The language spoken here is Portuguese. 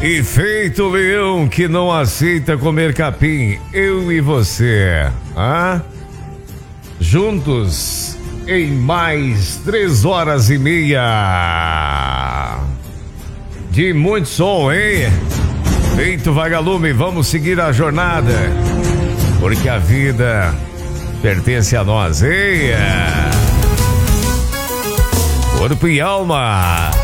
E feito leão que não aceita comer capim, eu e você, juntos em mais 3h30 de muito som, hein? Feito vagalume, vamos seguir a jornada, porque a vida pertence a nós, hein? Corpo e alma.